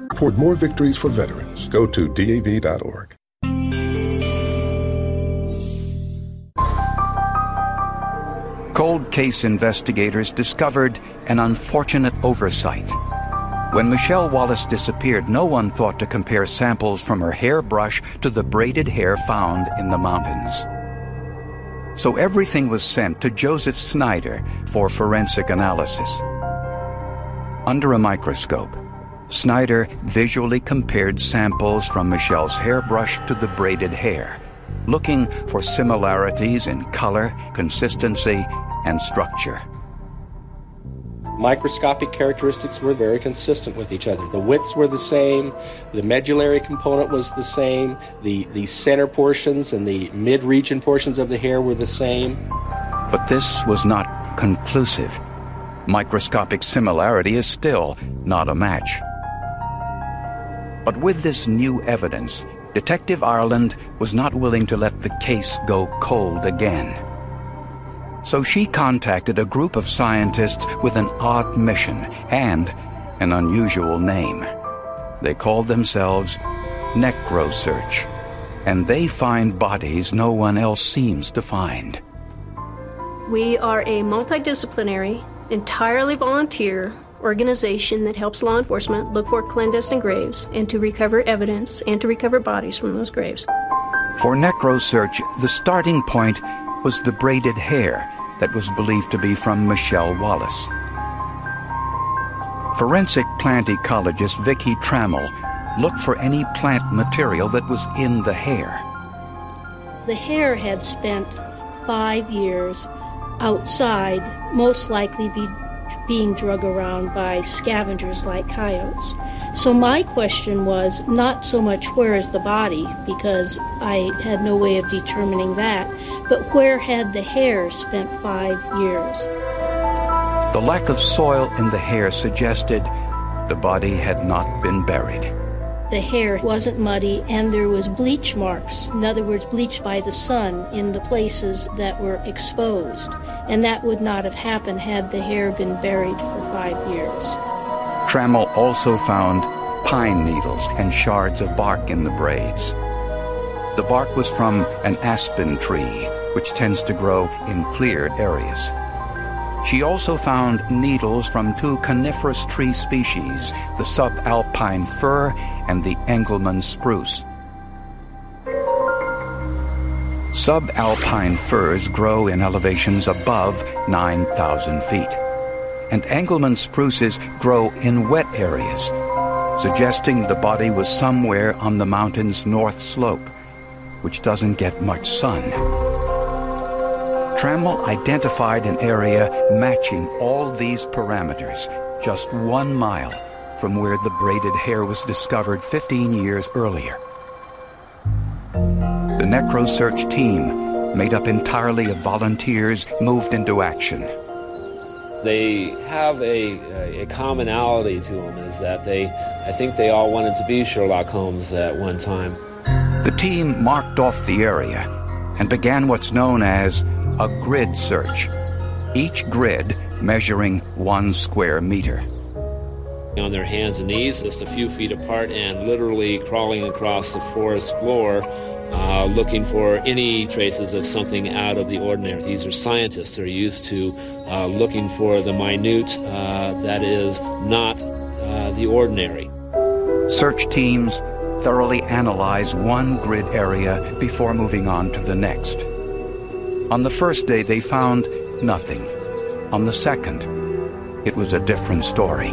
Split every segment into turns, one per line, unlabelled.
Toward more victories for veterans, go to DAV.org.
Cold case investigators discovered an unfortunate oversight. When Michelle Wallace disappeared, no one thought to compare samples from her hairbrush to the braided hair found in the mountains. So everything was sent to Joseph Snyder for forensic analysis. Under a microscope, Snyder visually compared samples from Michelle's hairbrush to the braided hair, looking for similarities in color, consistency, and structure.
Microscopic characteristics were very consistent with each other. The widths were the same, the medullary component was the same, the center portions and the mid-region portions of the hair were the same.
But this was not conclusive. Microscopic similarity is still not a match. But with this new evidence, Detective Ireland was not willing to let the case go cold again. So she contacted a group of scientists with an odd mission and an unusual name. They called themselves NecroSearch, and they find bodies no one else seems to find.
We are a multidisciplinary, entirely volunteer organization that helps law enforcement look for clandestine graves and to recover evidence and to recover bodies from those graves.
For NecroSearch, the starting point was the braided hair that was believed to be from Michelle Wallace. Forensic plant ecologist Vicki Trammell looked for any plant material that was in the hair.
The hair had spent 5 years outside, most likely being drug around by scavengers like coyotes. So my question was not so much where is the body, because I had no way of determining that, but where had the hair spent 5 years?
The lack of soil in the hair suggested the body had not been buried.
The hair wasn't muddy, and there was bleach marks, in other words, bleached by the sun in the places that were exposed. And that would not have happened had the hair been buried for 5 years.
Trammell also found pine needles and shards of bark in the braids. The bark was from an aspen tree, which tends to grow in cleared areas. She also found needles from 2 coniferous tree species, the subalpine fir and the Engelmann spruce. Subalpine firs grow in elevations above 9,000 feet, and Engelmann spruces grow in wet areas, suggesting the body was somewhere on the mountain's north slope, which doesn't get much sun. Trammell identified an area matching all these parameters, just 1 mile from where the braided hair was discovered 15 years earlier. The NecroSearch team, made up entirely of volunteers, moved into action.
They have a commonality to them, is that I think they all wanted to be Sherlock Holmes at one time.
The team marked off the area and began what's known as a grid search, each grid measuring 1 square meter.
On their hands and knees, just a few feet apart, and literally crawling across the forest floor, looking for any traces of something out of the ordinary. These are scientists. They're used to looking for the minute that is not the ordinary.
Search teams thoroughly analyze 1 grid area before moving on to the next. On the first day, they found nothing. On the second, it was a different story.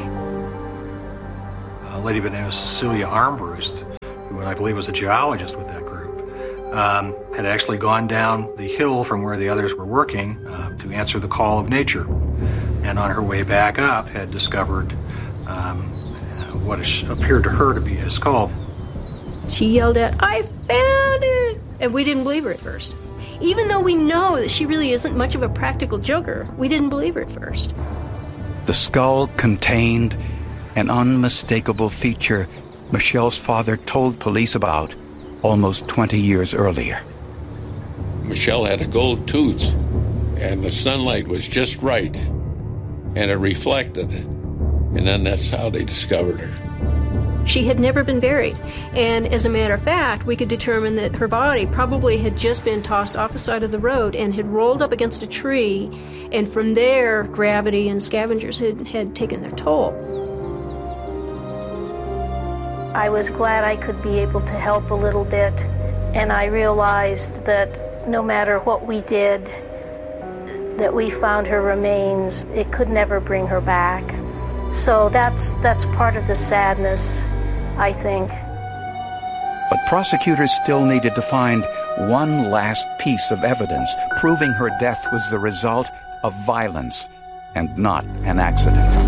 A lady by the name of Cecilia Armbruster, who I believe was a geologist with that group, had actually gone down the hill from where the others were working to answer the call of nature. And on her way back up, had discovered what appeared to her to be a skull.
She yelled out, "I found it!" And we didn't believe her at first. Even though we know that she really isn't much of a practical joker, we didn't believe her at first.
The skull contained an unmistakable feature Michelle's father told police about almost 20 years earlier.
Michelle had a gold tooth, and the sunlight was just right, and it reflected, and then that's how they discovered her.
She had never been buried. And as a matter of fact, we could determine that her body probably had just been tossed off the side of the road and had rolled up against a tree, and from there, gravity and scavengers had taken their toll.
I was glad I could be able to help a little bit, and I realized that no matter what we did, that we found her remains, it could never bring her back. So that's part of the sadness, I think.
But prosecutors still needed to find one last piece of evidence proving her death was the result of violence and not an accident.